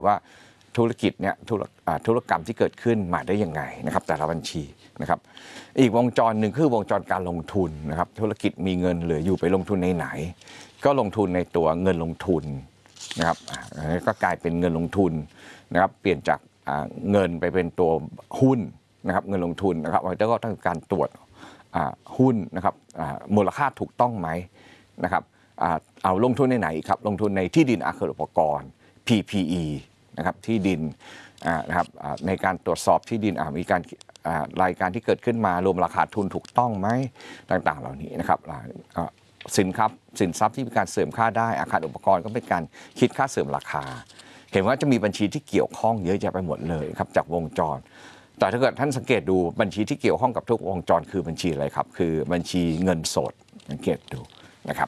ว่าธุรกิจเนี่ยธุรกรรมที่เกิดขึ้นมาได้ยังไงนะครับแต่ละบัญชีนะครับอีกวงจรหนึ่งคือวงจรการลงทุนนะครับธุรกิจมีเงินเหลืออยู่ไปลงทุนในไหนก็ลงทุนในตัวเงินลงทุนนะครับก็กลายเป็นเงินลงทุนนะครับเปลี่ยนจากเงินไปเป็นตัวหุ้นนะครับเงินลงทุนนะครับเราก็ต้องการตรวจหุ้นนะครับมูลค่าถูกต้องไหมนะครับเอาลงทุนในไหนครับลงทุนในที่ดินอาคารอุปกรณ์ PPE นะครับที่ดินนะครับในการตรวจสอบที่ดินมีการรายการที่เกิดขึ้นมารวมราคาทุนถูกต้องไหมต่างๆเหล่านี้นะครับสินทรัพย์ที่มีการเสริมค่าได้อาคารอุปกรณ์ก็เป็นการคิดค่าเสริมราคาเห็นว่าจะมีบัญชีที่เกี่ยวข้องเยอะแยะไปหมดเลยครับจากวงจรแต่ถ้าเกิดท่านสังเกตดูบัญชีที่เกี่ยวข้องกับทุกวงจรคือบัญชีอะไรครับคือบัญชีเงินสดสังเกตดูนะครับ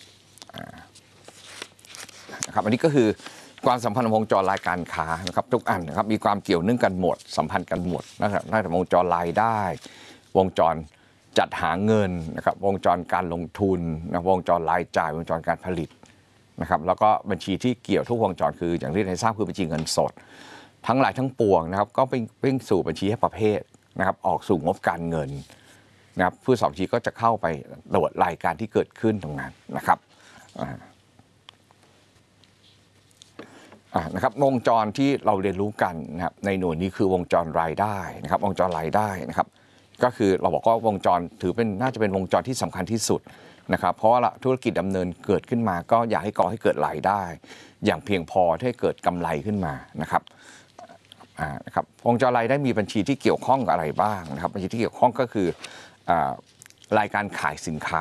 อันนี้ก็คือความสัมพันธ์ของวงจรรายการค้านะครับทุกอันนะครับมีความเกี่ยวเนื่องกันหมดสัมพันธ์กันหมดนะครับตั้งแต่วงจรรายได้วงจรจัดหาเงินนะครับวงจรการลงทุนนะวงจรรายจ่ายวงจรการผลิตนะครับแล้วก็บัญชีที่เกี่ยวทุกวงจรคืออย่างที่ได้ทราบคือบัญชีเงินสดทั้งหลายทั้งปวงนะครับก็เป็นสู่บัญชีให้ประเภทนะครับออกสู่งบการเงินนะครับผู้สอบบัญชีก็จะเข้าไปตรวจรายการที่เกิดขึ้นตรงนั้นนะครับนะครับวงจรที่เราเรียนรู้กันนะครับในหน่วยนี้คือวงจรรายได้นะครับวงจรรายได้นะครับก็คือเราบอกว่าวงจรถือเป็นน่าจะเป็นวงจรที่สำคัญที่สุดนะครับเพราะว่าธุรกิจดำเนินเกิดขึ้นมาก็อยากให้ก่อให้เกิดรายได้อย่างเพียงพอให้เกิดกำไรขึ้นมานะครับนะครับวงจรรายได้มีบัญชีที่เกี่ยวข้องกับอะไรบ้างนะครับบัญชีที่เกี่ยวข้องก็คือรายการขายสินค้า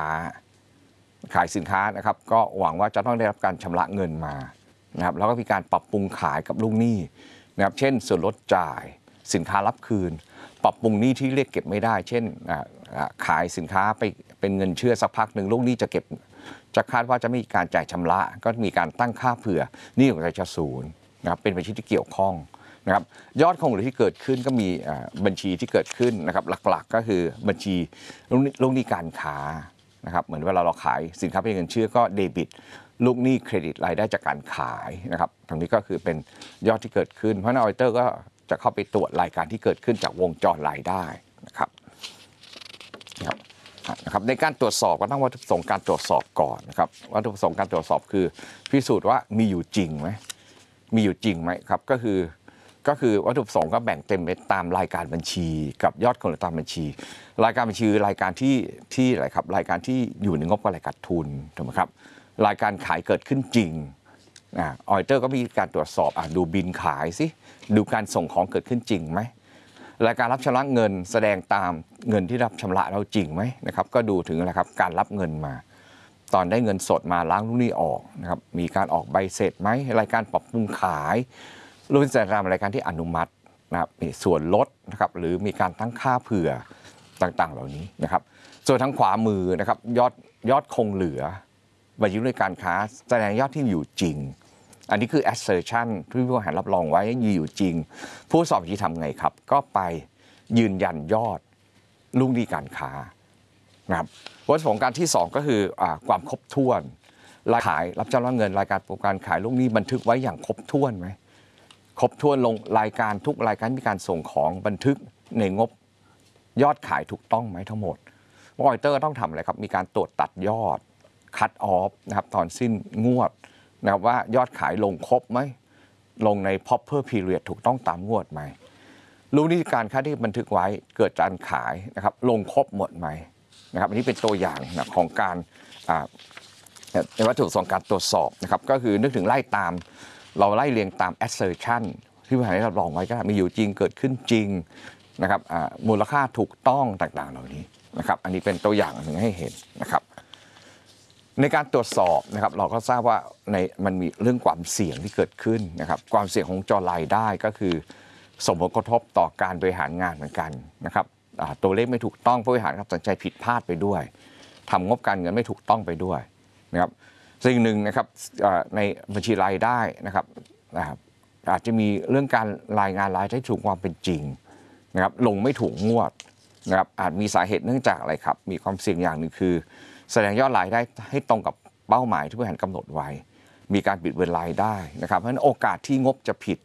นะครับก็หวังว่าจะต้องได้รับการชำระเงินมานะครับแล้วก็มีการปรับปรุงขายกับลูกหนี้นะครับเช่นส่วนลดจ่ายสินค้ารับคืนปรับปรุงหนี้ที่เรียกเก็บไม่ได้เช่นขายสินค้าไปเป็นเงินเชื่อสักพักหนึ่งลูกหนี้จะคาดว่าจะไม่มีการจ่ายชำระก็มีการตั้งค่าเผื่อหนี้ของรายจะศูนย์นะครับเป็นบัญชีที่เกี่ยวข้องนะครับยอดคงเหลือที่เกิดขึ้นก็มีบัญชีที่เกิดขึ้นนะครับหลักๆก็คือบัญชีลูกหนี้การค้านะครับเหมือนเวลาเราขายสินค้าเป็นเงินเชื่อก็เดบิตลูกหนี้เครดิตรายได้จากการขายนะครับตรงนี้ก็คือเป็นยอดที่เกิดขึ้นเพราะนักออดิเตอร์ก็จะเข้าไปตรวจรายการที่เกิดขึ้นจากวงจรรายได้นะครับในการตรวจสอบก็ต้องวัตถุประสงค์การตรวจสอบก่อนนะครับวัตถุประสงค์การตรวจสอบคือพิสูจน์ว่ามีอยู่จริงไหมครับก็คือวัตถุประสงค์ก็แบ่งเต็มไปตามรายการบัญชีกับยอดคงเหลือตามบัญชีรายการบัญชีรายการที่อะไรครับรายการที่อยู่ในงบกำไรขาดทุนถูกไหมครับรายการขายเกิดขึ้นจริงออดิเตอร์ก็มีการตรวจสอบดูบินขายสิดูการส่งของเกิดขึ้นจริงไหมรายการรับชำระเงินแสดงตามเงินที่รับชำระเราจริงไหมนะครับก็ดูถึงอะไรครับการรับเงินมาตอนได้เงินสดมาล้างลูกหนี้ออกนะครับมีการออกใบเสร็จไหมรายการปรับปรุงขายรวมถึงรายการที่อนุมัตินะครับมีส่วนลดนะครับหรือมีการตั้งค่าเผื่อต่างๆเหล่านี้นะครับส่วนทางขวามือนะครับยอดคงเหลือบัญชีรายการค้าแสดงยอดที่อยู่จริงอันนี้คือ assertion ที่ผู้บริหารรับรองไว้มีอยู่จริงผู้สอบบัญชีทำไงครับก็ไปยืนยันยอดลูกหนี้การค้านะครับวัตถุประสงค์การที่2ก็คือความครบถ้วนรายขายรับชำระเงินรายการการขายลูกหนี้บันทึกไว้อย่างครบถ้วนไหมครบถ้วนลงรายการทุกรายการมีการส่งของบันทึกในงบยอดขายถูกต้องไหมทั้งหมดออดิเตอร์ต้องทำอะไรครับมีการตรวจตัดยอดcut off นะครับตอนสิ้นงวดนะครับว่ายอดขายลงครบไหมลงใน proper period ถูกต้องตามงวดไหมลูกหนี้การค้าที่บันทึกไว้เกิดการขายนะครับลงครบหมดไหมนะครับอันนี้เป็นตัวอย่างนะของการในวัตถุประสงค์การตรวจสอบนะครับก็คือนึกถึงเราไล่เรียงตาม assertion ที่ผู้บริหารได้รับรองไว้ก็มีอยู่จริงเกิดขึ้นจริงนะครับมูลค่าถูกต้องต่างๆเหล่านี้นะครับอันนี้เป็นตัวอย่างหนึ่งให้เห็นนะครับในการตรวจสอบนะครับเราก็ทราบว่ามันมีเรื่องความเสี่ยงที่เกิดขึ้นนะครับความเสี่ยงของจอรายได้ก็คือส่งผลกระทบต่อการบริหารงานเหมือนกันนะครับตัวเลขไม่ถูกต้องผู้บริหารตัดสินใจผิดพลาดไปด้วยทำงบการเงินไม่ถูกต้องไปด้วยนะครับสิ่งหนึ่งนะครับในบัญชีรายได้นะครับอาจจะมีเรื่องการรายงานรายได้ถูกความเป็นจริงนะครับลงไม่ถูกงวดนะครับอาจมีสาเหตุเนื่องจากอะไรครับมีความเสี่ยงอย่างหนึ่งคือแสดงยอดรายได้ให้ตรงกับเป้าหมายที่ผู้บริหารกำหนดไว้มีการบิดเบือนรายได้นะครับเพราะฉะนั้นโอกาสที่งบจะผิด